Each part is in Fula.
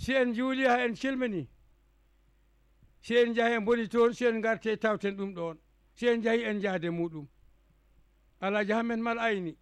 si en juuli ha en cilmini si en jahi en boni toon si en garte tawten ɗum ɗon si en jahi en jahde muɗum Alaji Hammet Mal Ayni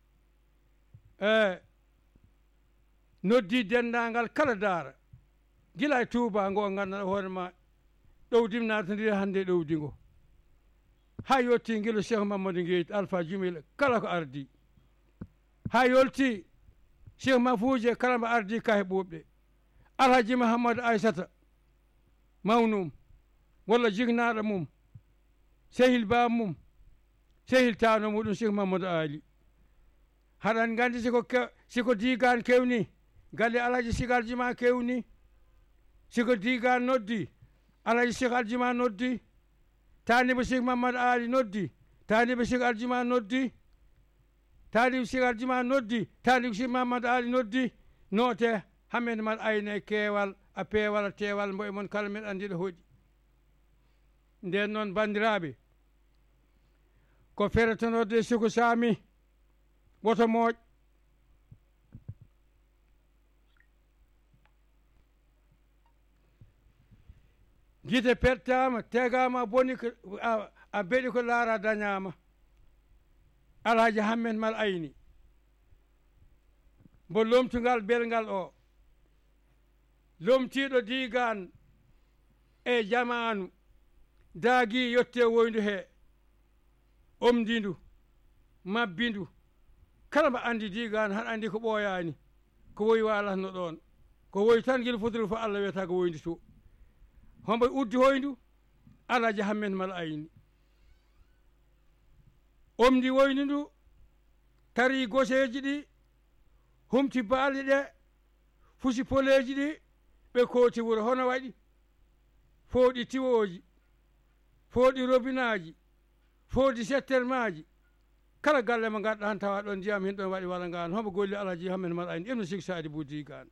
noddi dendagal kala daara gila e Touba ngo ganduɗa hoore ma ɗowdim natodiri hande ɗowdi ngo ha yetti guilo Cheikh Mamadou Gueye Alpha Jumel kala ko ardi ha yolti Cheikh Mafouje kala mbo ardi ka heɓoɓe Alhaji Mahamadou Aissata mawnum walla jignaɗo mum sehil ba mum sehil tano muɗum Cheikh Mamadou Ali haɗan gandi siko digan kewni galle Alhaji Cheikh Aljuma kewni siko digan noddi Alhaji Cheikh Aljuma noddi tanibo Cheikh Mamadou Ali noddi tanibo Cheikh Aljuma noddi tanibo Cheikh Aljuma noddi tanibo Cheikh Mamadou Ali noddi noote Hammet Mal Ayni keewal a peewal a teewal mbo e mon kala men andiɗo hoɗi nden noon bandiraɓe ko feretonorde siko saami woto mooƴ gite pettama tegama boni ko a beɗi ko laara dañama Alhaji Hammet Mal Ayni mbo lomtugal belgal o lomtiɗo digan e jamanu daagui yette woyndu he omdindu mabbindu kala mbo andi digan han andi ko ɓooyani ko woyi walatno ɗon ko woyi tan guila fotiri fo Allah wiyata ko woyndi to hombo uddi hoyndu Alhaji Hammet Mal Ayni omdi woyndi ndu tari goseji ɗi humti baali ɗe fusi poleji ɗi ɓe kooti wuro hono waɗi fooɗi tiwoji fooɗi robinaji fooɗi settermaji kala galle mo gadɗa han tawa ɗon ndiyam hen ɗon waɗi walla ngan hombo golli Alhaji Hammet Mal Ayni ibnu Sik Sadi Bou Digan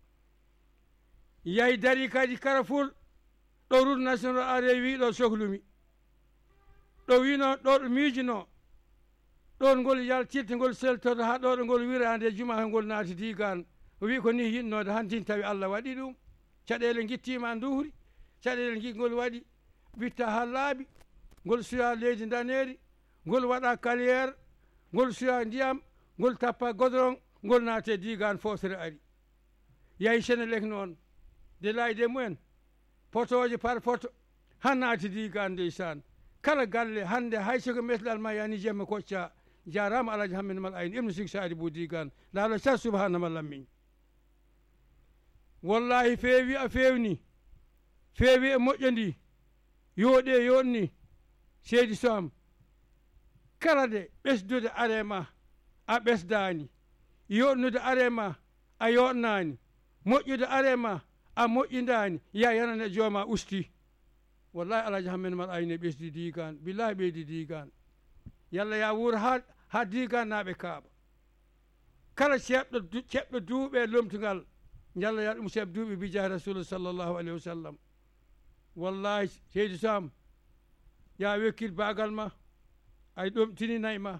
yayi dari kadi Carrefour ɗo route national are wiɗo sohlumi ɗo wino ɗo ɗo miijuno ɗon ngol yaltirte ngol seltoto ha ɗo ɗo ngol wirande juma ngol naati Digan o wi ko ni yinnode hantin tawi Allah waɗi ɗum caɗele gittima nduhri caɗele ngol waɗi witta ha laaɓi ngol suya leydi daneri ngol waɗa carriére ngol suya ndiyam ngol tappa goudron ngol naate Digan foftere ari yayi Senelec noon de layde mumen potoje par poto han naati Digan ndeysan kala galle hande hay soko metlal ma yani jemme kocca jarama Alhaji Hammet Mal Ayni ibnu Sik Sadi Bou Digan laalo car subhanama lammiñ wallahi feewi a fewni feewi e moƴƴodi yooɗe yonni seydi Soam kala de ɓesdude arema a ɓesdani yoɗnude arema a yoɗnani moƴƴude arema a moƴƴidani ya yanane jooma usti wallahi Alhaji Hammet Mal Ayni ɓesdi Digan billahi ɓeydi Digan yalla ya wuuro ha Digan naɓe kaaɓa kala ceɓɗo duuɓe lomtugal yalla ya ɗum seeb duuɓi bijahi rasulullah sallllahu alayhi wa sallam wallahi seydi Soam ya wekkil bagal ma ay ɗomtininayi ma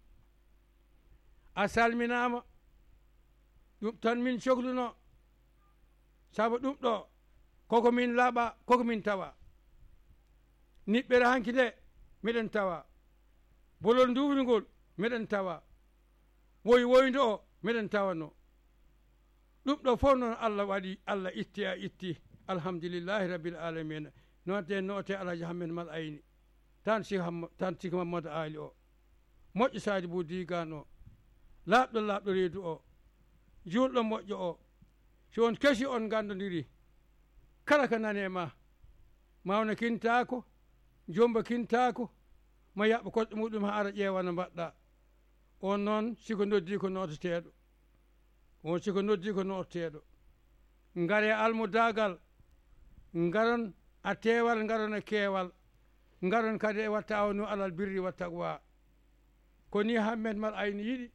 a salminama ɗum tan min cohluno saabu ɗum ɗo koko min laaɓa koko min tawa niɓɓere hanki de miɗen tawa bolol nduwnugol miɗen tawa woyi woyde o miɗen tawano ɗum ɗo fof noon Allah waɗi Allah itti a itti alhamdulillahi rabbil alamina noonte noote Alhaji Hammet Mal Ayni tan Cheikh Mamadou Ali o moƴƴo Sadi Bou Digan o laaɓɗo reedu o julɗo moƴƴo o so on kesi on gandodiri kala ko nane ma mawna kintako jomba kintako ma yaɓa koɗɗe muɗum ha ara ƴeewa no mbaɗɗa on noon siko noddi ko noteteɗo on siko noddi ko noteteɗo ngare almudagal ngaron a teewal ngaron e keewal ngaron kadi e watta awnu alal birri wa taqwa ko ni Hammet Mal Ayni yiɗi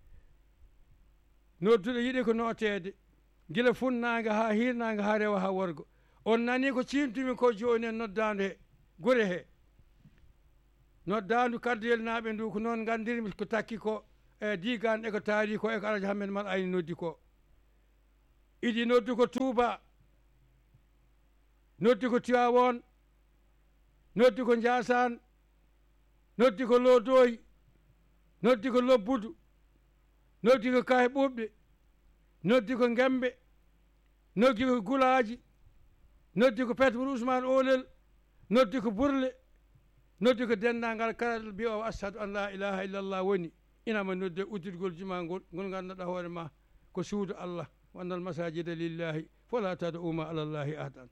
nodduɗo yiɗi ko notede gila funnaga ha hirnaga ha rewa ha worgo on nani ko cimtumi ko joni e noddandu he gure he noddandu karduyel naaɓe ndu ko noon gandirmi ko takki ko e Digan e ko taari ko e ko Alhaji Hammet Mal Ayni noddi ko idi noddu ko Touba, noddi ko Tiwawon, noddi ko Ndiassane, noddi ko Lodoy, noddi ko Lobbudu, noddi ko Kaye Ɓuɓɗe, noddi ko Ngembe, noddi ko Gulaji, noddi ko Petro Ousmane Olel, noddi ko Burle, noddi ko denndangal kala mbi o ashhadu an la ilaha illallah woni inama nodde udditgol juma ngol ganduɗa hoore ma ko suudu Allah wa annal masajida lillahi fala tad'u ma alallahi ahadan.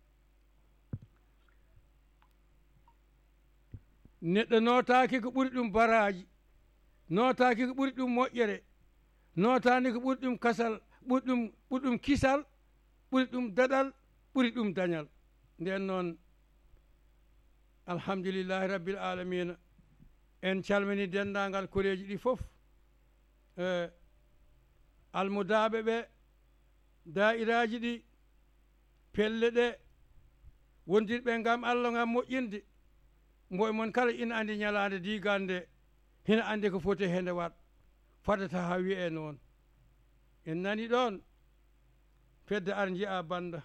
neɗɗo notaki ko ɓuri ɗum baraji, notaki ko ɓuri ɗum moƴƴere, notani ko ɓuri ɗum kasal, ɓuri ɗum kisal, ɓuri ɗum daɗal, ɓuri ɗum dañal. nden noon alhamdulillahi rabbil alamina en calmini dendagal koreji ɗi fof, almudaɓe ɓe, dairaji ɗi, pelle ɗe, wondirɓe gam Allah gam moƴƴinde, mboye moon kala ina andi ñalade digande hina andi ko foti hende wat, fadata ha wiye noon. en nani ɗon fedde ar jiya banda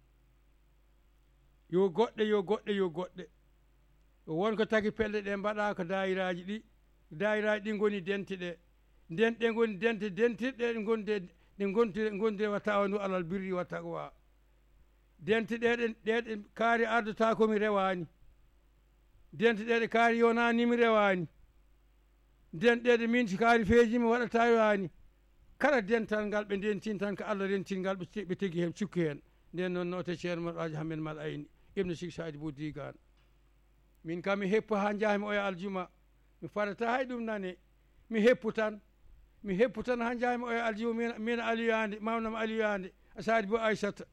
yo goɗɗe yo goɗɗe yo goɗɗe, wonko tagi pelle ɗe mbaɗa ko dayiraji ɗi, dayiraji ɗi goni dente ɗe, nden ɗe goni dente dentirɗe ɗe gondire watta wanu alal birri watta ko wa dente ɗeɗe kaari ardota komi rewani, dente ɗeɗe kaari yonanimi rewani, nden ɗeɗe minti kaari feejimi waɗata yowani, kala dental ngal ɓe dentin tan ko Allah rentingal ɓe tigi hen cukki hen. nden noon note ceerno maɗo Aji Hammet Mal Ayni ibnu Sik Sadibou Digane, min kam mi heppu ha jahmi oya aljuma, mi farata hay ɗum nane, mi heppu tan ha jahmi oya aljuma, min aliyande mawnam aliyande Sadibou Aissata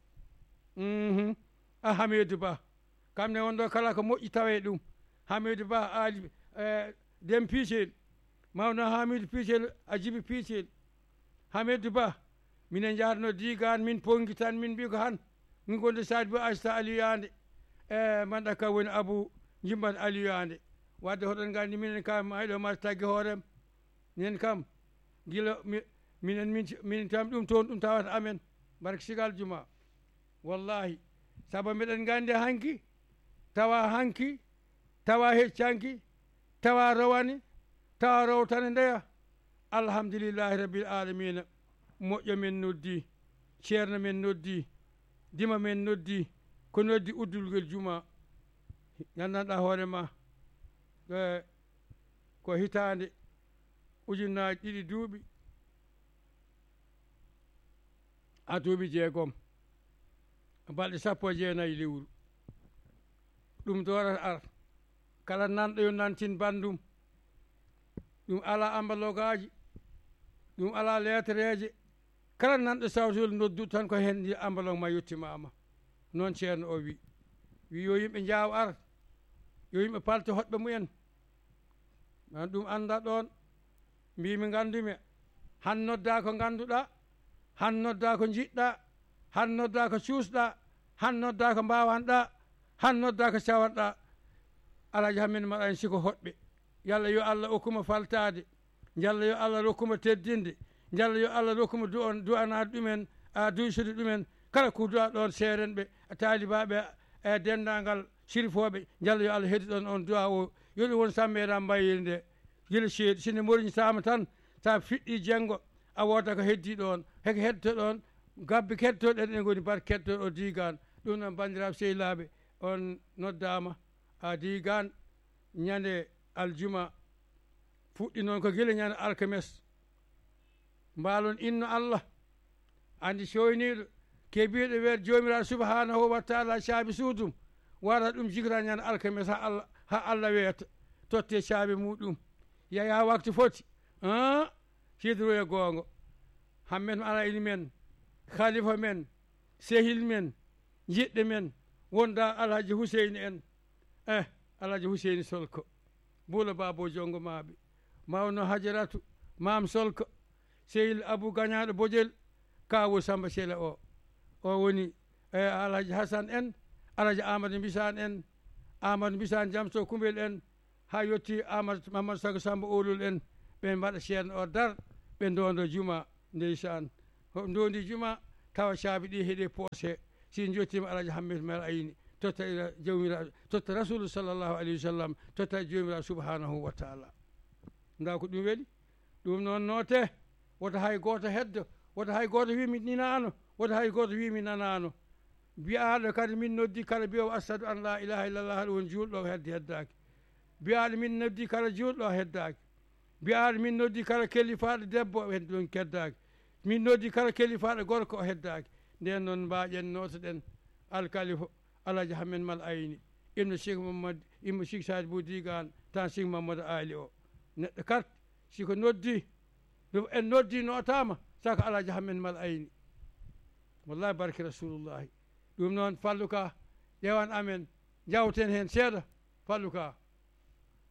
a Hamidou Ba, kamne wonɗo kala ko moƴƴi tawe ɗum. Hamidou Ba ali Dem Piicel, mawno Hamidou Piicel a Djibi Piicel. Hamidou Ba minen jarno Digane, min pongi tan, min mbi ko han min gonde Sadibou Aissata aliyande manɗa ka woni Abou Jimbat aliyande. wadde hoɗon gandi minen kam hayɗo mata taggi hoorem, minen kam gila minen tam ɗum toon ɗum tawata amen barka sigal juma. wallahi saabu mbiɗen gandi hanki tawa heccanki, tawa rowani, tawa rowtane ndeya. alhamdulillahi rabbil alamina, moƴƴo men noddi, ceerno men noddi, dima men noddi, ko noddi uddulgol juma. gandanɗa hoorema ko hitande ujunnaji ɗiɗi duuɓi a duuɓi jeegom balɗe 19 lewru. ɗum dorata ar kala nanɗo yo nantin bandum, ɗum ala ambalogaji, ɗum ala lettereje, kala nanɗo sawtol noddu tan ko hen ambalog ma yettimama. noon ceerno o wi yo yimɓe jaw ar, yo yimɓe palto hoɗɓe mumen. an ɗum anda ɗon mbimi gandume, han nodda ko ganduɗa, han nodda ko jiɗɗa, han nodda ko cuusɗa, han nodda ko mbawanɗa, han nodda ko cawanɗa. Alaji Hammet Mal Ayni siko hoɗɓe, yalla yo Allah hokkuma faltade, yalla yo Allah rokkuma teddinde, yalla yo Allah rokkuma du'anade ɗumen, duysude ɗumen kala ko du'a ɗon seerenɓe talibaɓe dendagal sirifoɓe, yalla yo Allah heddi ɗon on du'a o yo ɗum won sammere mbayiri nde gila seeɗi. sine moriñtama tan sa fiɗɗi jenggo a woda ko heddi ɗon, heko heddoto ɗon gabbe kettoɗen ɗen goni barke kettoɗo o Digane. ɗum noon bandiraɓe sehilaɓe, on noddama Digane ñande aljuma, fuɗɗi noon ko gila ñande alkames. mbalon inno Allah andi soyniɗo kebiɗo weedo jomiraɗo subhanahu wa taala caabi suudum, wara ɗum jigata ñande alkames ha Allah weeta totte caabi muɗum yaya waktu foti sidoroya gonga. Hammet Mal Ayni men, khalifa men, sehil men, jiɗɗe men, wonda Alhaji Huseyni en Alhaji Huseyni Solko, Buula Babo jongo maɓe, mawno Hajaratu Mam Solko, sehil Abou Gagnaɗo Bojel, kawo Samba Sele o woni Alhaji Hassane en, Alhaji Amadou Mbisane en, Amadou Mbisane Jamso Kumbel en, ha yetti Amadou Mamadou Sago Samba Olol en, ɓe mbaɗa ceerno o dar ɓe dondo juma ndeysan. dondi juma tawa caabi ɗi heeɗe poosé si jottima alaji hammet mal ayni totta ila jawmiraɗo totta rasulu sallllahu alayhi wa sallam totta jomiraɗo subhanahu wa taala nda ko ɗum weɗi ɗum noon noote woto hay goto heddo woto hay goto wimi ninano woto hay goto wimi nanano mbiyaɗo kadi min noddi kala mbiyowo ashadu an la ilaha illallah haɗa woni julɗo hedde heddaki mbiyaɗo min noddi kala julɗo heddaki mbiyaɗo min noddi kala kellifaɗo debbo hedde ɗon keddaki min noddi kala kellifaɗo gorko o heddaki nden noon mbaƴen notoɗen alkalifa alaji hammen mal ayni ibnu cheikh mamadou ibnu cheikh sadi bou digan tan cheikh mamadou ali o neɗɗo carte siko noddi en noddi notama saka alaji hammen mal ayni wallahi barke rasulullahi ɗum noon falluka ƴewan amen jawten hen seeɗa falluka